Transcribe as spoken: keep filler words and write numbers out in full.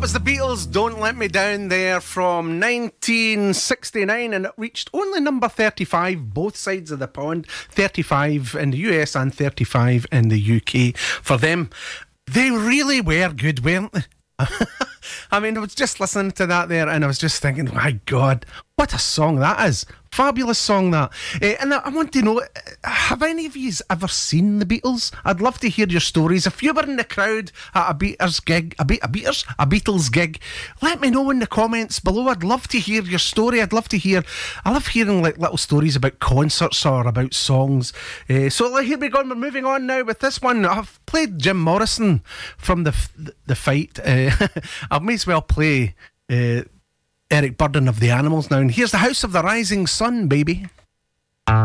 was the Beatles, Don't Let Me Down there from nineteen sixty-nine, and it reached only number thirty-five, both sides of the pond, thirty-five in the U S and thirty-five in the U K. For them, they really were good, weren't they? I mean, I was just listening to that there and I was just thinking, my God, what a song that is. Fabulous song that. Uh, and I want to know, have any of you ever seen the Beatles? I'd love to hear your stories. If you were in the crowd at a Beatles gig, a, Be- a Beatles, a Beatles gig, let me know in the comments below. I'd love to hear your story. I'd love to hear, I love hearing like little stories about concerts or about songs. Uh, so here we go. We're moving on now with this one. I've played Jim Morrison from the the, the fight. Uh, I may as well play Uh, Eric Burdon of the Animals now. And here's the House of the Rising Sun, baby.